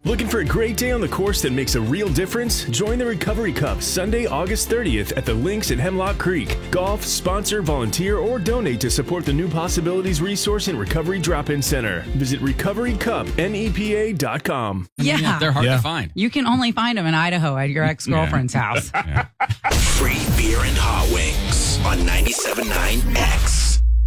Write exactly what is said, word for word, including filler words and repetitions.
Looking for a great day on the course that makes a real difference? Join the Recovery Cup Sunday, August thirtieth at the Links at Hemlock Creek. Golf, sponsor, volunteer, or donate to support the New Possibilities Resource and Recovery Drop-In Center. Visit recovery cup nepa dot com. Yeah. They're hard Yeah. to find. You can only find them in Idaho at your ex-girlfriend's house. Free beer and hot wings on ninety-seven point nine X.